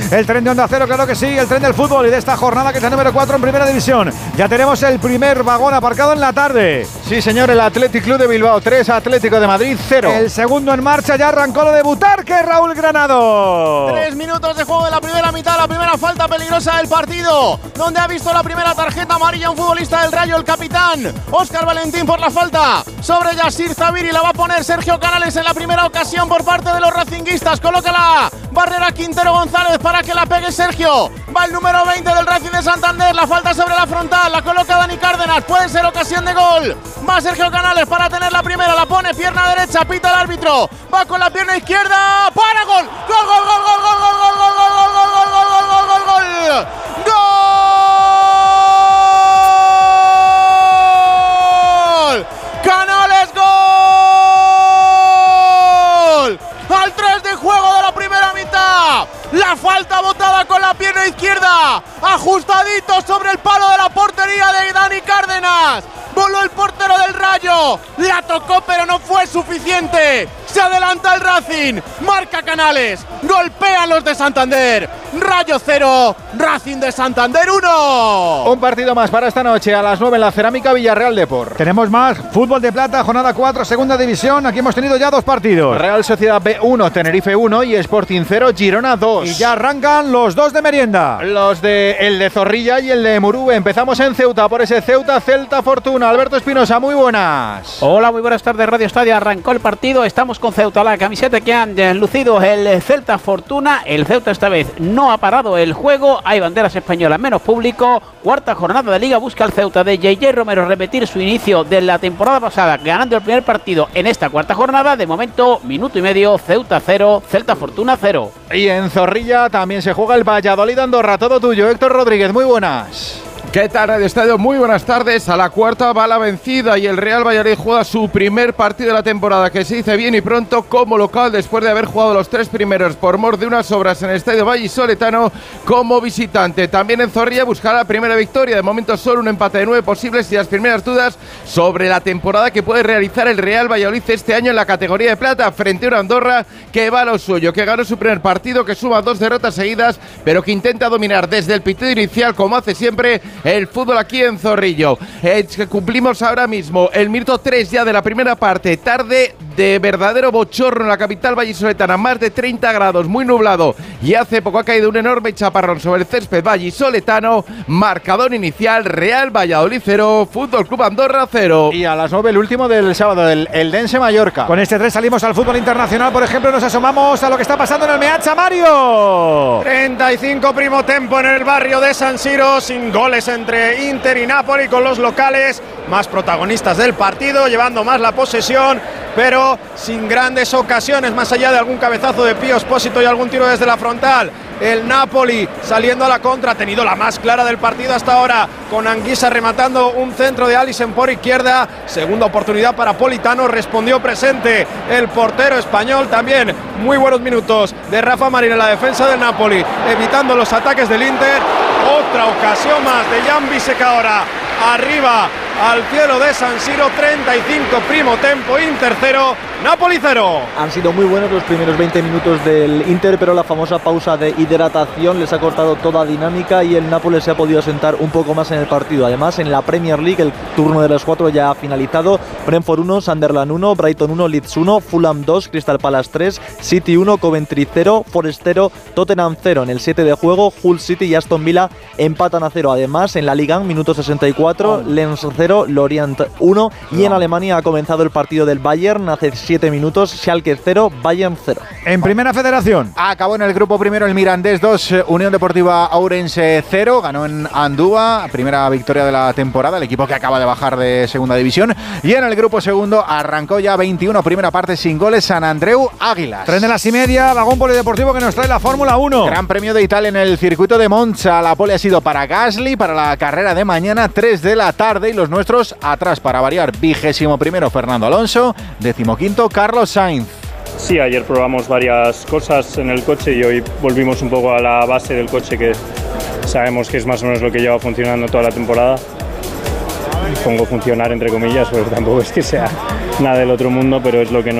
El tren de Onda Cero, claro que sí, el tren del fútbol y de esta jornada que es la número 4 en Primera División. Ya tenemos el primer vagón aparcado en la tarde. Sí, señor, el Athletic Club de Bilbao 3, Atlético de Madrid 0. El segundo en marcha, ya arrancó lo de Butarque, Raúl Granado. 3 minutos de juego de la primera mitad, la primera falta peligrosa del partido, donde ha visto la primera tarjeta amarilla un futbolista del Rayo, el capitán Óscar Valentín, por la falta sobre Yasir Zabiri. La va a poner Sergio Canales en la primera ocasión por parte de los racinguistas. Coloca la barrera Quintero González para que la pegue Sergio. Va el número 20 del Racing de Santander, la falta sobre la frontal, la coloca Dani Cárdenas, puede ser ocasión de gol. Va Sergio Canales para tener la primera, la pone pierna derecha, pita el árbitro, va con la pierna izquierda, para gol, gol, gol, gol, gol, gol, gol, gol, gol, gol, gol, gol, gol, gol, gol, gol, gol, Canales, gol, al 3 de juego de la primera mitad, la falta botada con la pierna izquierda, ajustadito sobre el palo de la portería de Dani Cárdenas. Voló el portero del Rayo, la tocó pero no fue suficiente. Se adelanta el Racing, marca Canales, golpean los de Santander. Rayo 0, Racing de Santander 1. Un partido más para esta noche a las 9 en la Cerámica Villarreal Depor. Tenemos más fútbol de plata, jornada 4, segunda división. Aquí hemos tenido ya 2 partidos. Real Sociedad B1, Tenerife 1 y Sporting 0, Girona 2. Y ya arrancan los 2 de merienda. Los de el de Zorrilla y el de Murube. Empezamos en Ceuta por ese Ceuta Celta Fortuna. Alberto Espinosa, muy buenas. Hola, muy buenas tardes, Radio Estadio. Arrancó el partido, estamos con Ceuta, la camiseta que han lucido el Celta Fortuna. El Ceuta esta vez no ha parado el juego, hay banderas españolas, menos público. Cuarta jornada de Liga, busca el Ceuta de JJ Romero repetir su inicio de la temporada pasada, ganando el primer partido en esta cuarta jornada. De momento, minuto y medio, Ceuta 0, Celta Fortuna 0. Y en Zorrilla también se juega el Valladolid Andorra, todo tuyo, Héctor Rodríguez, muy buenas. ¿Qué tal, Radio Estadio? Muy buenas tardes. A la cuarta va la vencida y el Real Valladolid juega su primer partido de la temporada, que se dice bien y pronto, como local, después de haber jugado los 3 primeros por mor de unas obras en el Estadio Vallisoletano como visitante. También en Zorrilla buscará la primera victoria. De momento solo un empate de 9 posibles y las primeras dudas sobre la temporada que puede realizar el Real Valladolid este año en la categoría de plata frente a una Andorra que va a lo suyo, que ganó su primer partido, que suma 2 derrotas seguidas, pero que intenta dominar desde el pitido inicial, como hace siempre el fútbol aquí en Zorrillo. Cumplimos ahora mismo el minuto 3 ya de la primera parte. Tarde de verdadero bochorno en la capital vallisoletana, más de 30 grados, muy nublado, y hace poco ha caído un enorme chaparrón sobre el césped vallisoletano. Marcador inicial: Real Valladolid 0, Fútbol Club Andorra 0. Y a las 9 el último del sábado, el Eldense Mallorca. Con este 3 salimos al fútbol internacional, por ejemplo, nos asomamos a lo que está pasando en el Meazza, Mario. 35 primo tempo en el barrio de San Siro, sin goles entre Inter y Napoli, con los locales más protagonistas del partido, llevando más la posesión, pero sin grandes ocasiones, más allá de algún cabezazo de Pío Espósito y algún tiro desde la frontal. El Napoli saliendo a la contra, ha tenido la más clara del partido hasta ahora, con Anguissa rematando un centro de Alisson por izquierda. Segunda oportunidad para Politano, respondió presente el portero español. También muy buenos minutos de Rafa Marín en la defensa del Napoli, evitando los ataques del Inter. Otra ocasión más de Jan Bisek ahora, arriba al cielo de San Siro. 35 primo tempo, Inter 0, Napoli 0. Han sido muy buenos los primeros 20 minutos del Inter, pero la famosa pausa de hidratación les ha cortado toda dinámica y el Nápoles se ha podido asentar un poco más en el partido. Además, en la Premier League el turno de los 4 ya ha finalizado. Brentford 1, Sunderland 1, Brighton 1, Leeds 1, Fulham 2, Crystal Palace 3, City 1, Coventry 0, Forest 0, Tottenham 0. En el 7 de juego, Hull City y Aston Villa empatan a 0. Además, en la Liga, minuto 64, Lens 0, Lorient 1. Y en Alemania ha comenzado el partido del Bayern hace 7 minutos, Schalke 0, Bayern 0. En Primera Federación acabó en el grupo primero el Mirandés 2, Unión Deportiva Ourense 0, ganó en Andúa, primera victoria de la temporada, el equipo que acaba de bajar de segunda división. Y en el grupo segundo arrancó ya 21, primera parte sin goles, San Andreu Águilas. 3 de las y media, vagón polideportivo que nos trae la Fórmula 1. Gran Premio de Italia en el circuito de Monza, la pole ha sido para Gasly, para la carrera de mañana, 3 de la tarde, y los nuestros atrás para variar, 21º Fernando Alonso, 15º Carlos Sainz. Sí, ayer probamos varias cosas en el coche y hoy volvimos un poco a la base del coche, que sabemos que es más o menos lo que lleva funcionando toda la temporada. Pongo funcionar entre comillas, porque tampoco es que sea nada del otro mundo, pero es lo que